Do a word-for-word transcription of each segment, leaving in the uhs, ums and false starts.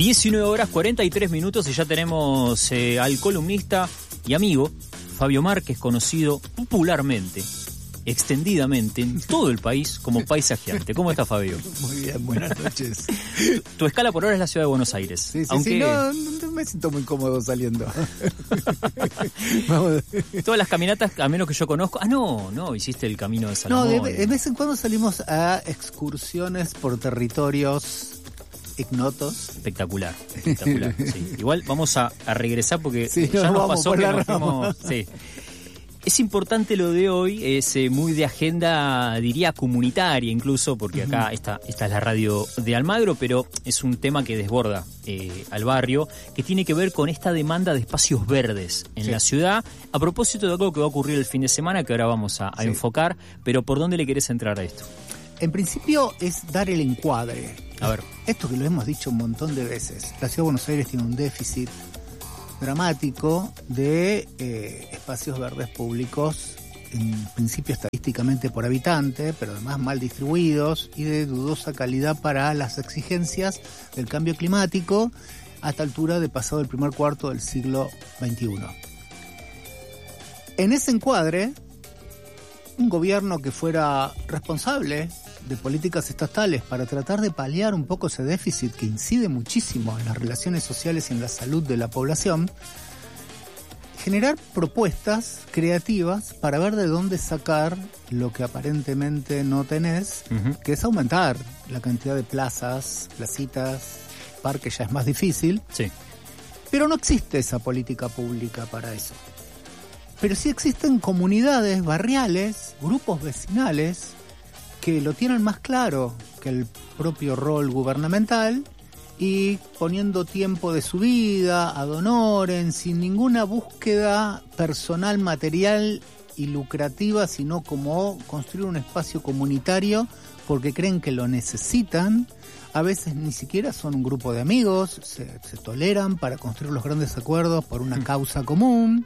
diecinueve horas cuarenta y tres minutos y ya tenemos eh, al columnista y amigo Fabio Márquez, conocido popularmente, extendidamente en todo el país como paisajeante. ¿Cómo está, Fabio? Muy bien, buenas noches. Tu, tu escala por ahora es la ciudad de Buenos Aires. Sí, sí, aunque... sí, no, no me siento muy cómodo saliendo. Vamos. Todas las caminatas, a menos que yo conozco... Ah, no, no, hiciste el camino de Salomón. No, de, de vez en cuando salimos a excursiones por territorios ignotos. Espectacular, espectacular. Sí. Igual vamos a, a regresar porque sí, ya no, nos pasó que nos fuimos... Sí. Es importante lo de hoy, es eh, muy de agenda, diría, comunitaria incluso, porque acá uh-huh. esta, esta es la radio de Almagro, pero es un tema que desborda eh, al barrio, que tiene que ver con esta demanda de espacios verdes en sí. la ciudad, a propósito de algo que va a ocurrir el fin de semana, que ahora vamos a, a sí. enfocar, pero ¿por dónde le querés entrar a esto? En principio es dar el encuadre. A ver. Esto que lo hemos dicho un montón de veces, la ciudad de Buenos Aires tiene un déficit dramático de eh, espacios verdes públicos, en principio estadísticamente por habitante, pero además mal distribuidos y de dudosa calidad para las exigencias del cambio climático a esta altura de pasado el primer cuarto del siglo veintiuno. En ese encuadre, un gobierno que fuera responsable de políticas estatales para tratar de paliar un poco ese déficit que incide muchísimo en las relaciones sociales y en la salud de la población, generar propuestas creativas para ver de dónde sacar lo que aparentemente no tenés, uh-huh. que es aumentar la cantidad de plazas, placitas, parques ya es más difícil, sí. pero no existe esa política pública para eso. Pero sí existen comunidades barriales, grupos vecinales, que lo tienen más claro que el propio rol gubernamental y poniendo tiempo de su vida, ad honorem, sin ninguna búsqueda personal, material y lucrativa, sino como construir un espacio comunitario porque creen que lo necesitan. A veces ni siquiera son un grupo de amigos, se, se toleran para construir los grandes acuerdos por una causa común.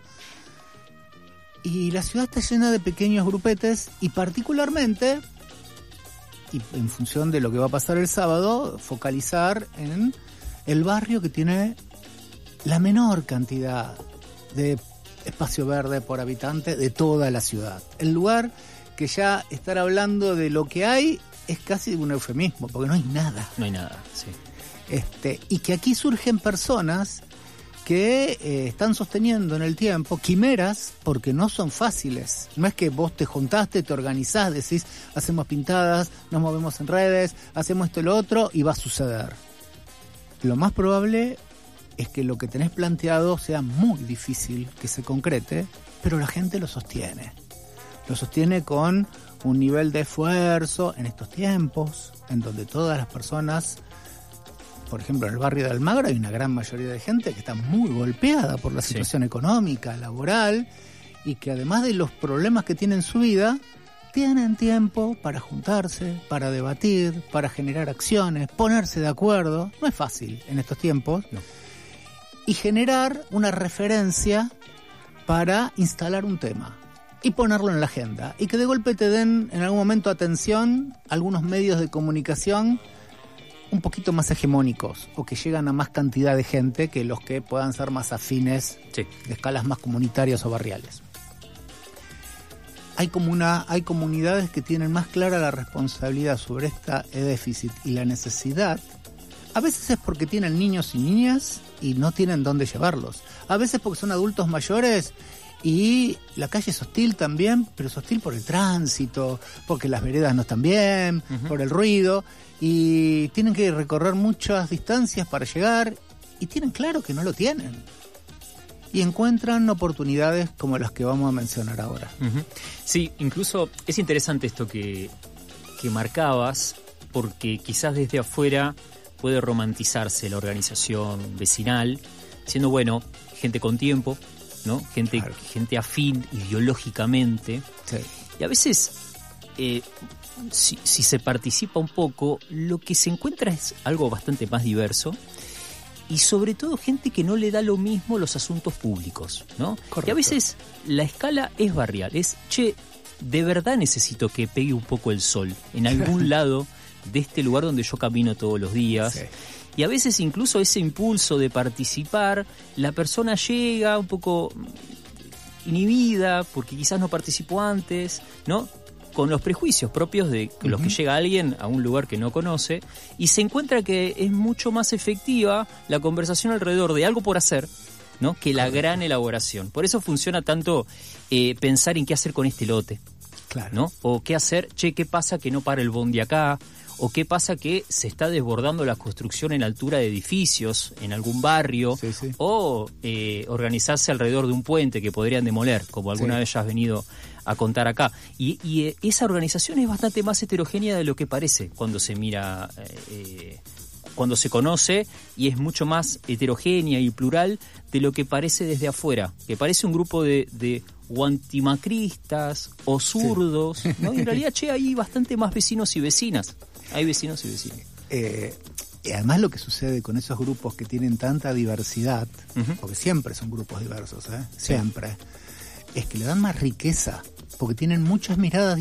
Y la ciudad está llena de pequeños grupetes y particularmente... y en función de lo que va a pasar el sábado, focalizar en el barrio que tiene la menor cantidad de espacio verde por habitante de toda la ciudad. El lugar que ya estar hablando de lo que hay es casi un eufemismo, porque no hay nada. No hay nada, sí. Este, y que aquí surgen personas que eh, están sosteniendo en el tiempo quimeras porque no son fáciles. No es que vos te juntaste, te organizás, decís, hacemos pintadas, nos movemos en redes, hacemos esto y lo otro y va a suceder. Lo más probable es que lo que tenés planteado sea muy difícil que se concrete, pero la gente lo sostiene. Lo sostiene con un nivel de esfuerzo en estos tiempos, en donde todas las personas... Por ejemplo, en el barrio de Almagro hay una gran mayoría de gente que está muy golpeada por la situación sí. económica, laboral, y que además de los problemas que tienen en su vida, tienen tiempo para juntarse, para debatir, para generar acciones, ponerse de acuerdo. No es fácil en estos tiempos. No. Y generar una referencia para instalar un tema y ponerlo en la agenda. Y que de golpe te den en algún momento atención algunos medios de comunicación un poquito más hegemónicos o que llegan a más cantidad de gente que los que puedan ser más afines sí. de escalas más comunitarias o barriales. Hay, como una, hay comunidades que tienen más clara la responsabilidad sobre este déficit y la necesidad. A veces es porque tienen niños y niñas y no tienen dónde llevarlos. A veces porque son adultos mayores y la calle es hostil también, pero es hostil por el tránsito, porque las veredas no están bien, uh-huh. por el ruido, y tienen que recorrer muchas distancias para llegar, y tienen claro que no lo tienen. Y encuentran oportunidades como las que vamos a mencionar ahora. Uh-huh. Sí, incluso es interesante esto que, que marcabas, porque quizás desde afuera puede romantizarse la organización vecinal, siendo, bueno, gente con tiempo, ¿no? Gente, claro. gente afín ideológicamente. Sí. Y a veces, eh, si, si se participa un poco, lo que se encuentra es algo bastante más diverso y sobre todo gente que no le da lo mismo los asuntos públicos, ¿no? Correcto. Y a veces la escala es barrial, es, che, de verdad necesito que pegue un poco el sol en algún lado de este lugar donde yo camino todos los días. Sí. Y a veces incluso ese impulso de participar, la persona llega un poco inhibida porque quizás no participó antes, ¿no? Con los prejuicios propios de uh-huh. los que llega alguien a un lugar que no conoce y se encuentra que es mucho más efectiva la conversación alrededor de algo por hacer, ¿no? Que la gran elaboración. Por eso funciona tanto eh, pensar en qué hacer con este lote, claro, ¿no? O qué hacer, che, ¿qué pasa que no para el bondi acá? O qué pasa que se está desbordando la construcción en altura de edificios en algún barrio, sí, sí. o eh, organizarse alrededor de un puente que podrían demoler, como alguna sí. vez ya has venido a contar acá. Y, y esa organización es bastante más heterogénea de lo que parece cuando se mira, eh, cuando se conoce, y es mucho más heterogénea y plural de lo que parece desde afuera, que parece un grupo de, de o antimacristas o zurdos, sí. ¿no? Y en realidad, che, hay bastante más vecinos y vecinas. Hay vecinos y vecinas. Eh, y además lo que sucede con esos grupos que tienen tanta diversidad, uh-huh. porque siempre son grupos diversos, ¿eh? Siempre, sí. es que le dan más riqueza, porque tienen muchas miradas